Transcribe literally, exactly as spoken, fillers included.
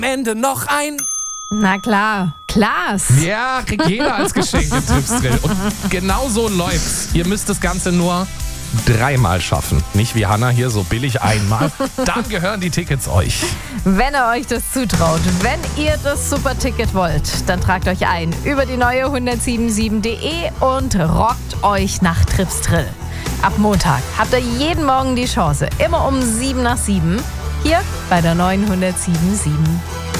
am Ende noch ein... Na klar, Klaas. Ja, kriegt jeder als Geschenk im Tipps-Drill. Und genau so läuft's. Ihr müsst das Ganze nur dreimal schaffen. Nicht wie Hannah hier so billig einmal. Dann gehören die Tickets euch. Wenn ihr euch das zutraut, wenn ihr das Superticket wollt, dann tragt euch ein über die neue hundertsieben Punkt sieben Punkt de und rockt euch nach Trips-Drill. Ab Montag habt ihr jeden Morgen die Chance, immer um sieben nach sieben, hier bei der neuen hundertsieben Punkt sieben.